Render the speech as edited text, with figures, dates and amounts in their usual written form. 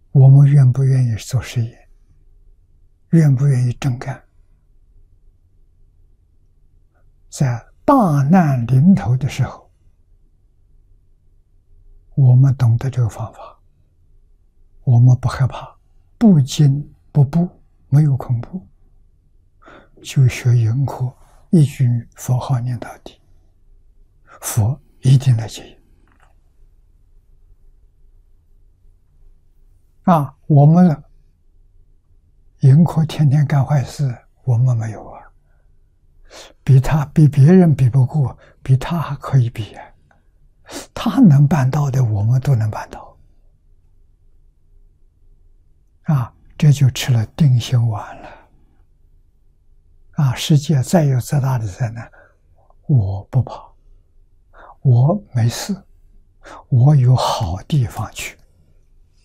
我们愿不愿意做实验？愿不愿意真干？在大难临头的时候，我们懂得这个方法，我们不害怕，不惊不怖，没有恐怖，就学迎科，一句佛号念到底，佛一定来接引。我们呢，迎科天天干坏事，我们没有啊，比别人比不过，比他还可以比啊。他能办到的，我们都能办到。这就吃了定心丸了。世界再有再大的灾难，我不怕，我没事，我有好地方去。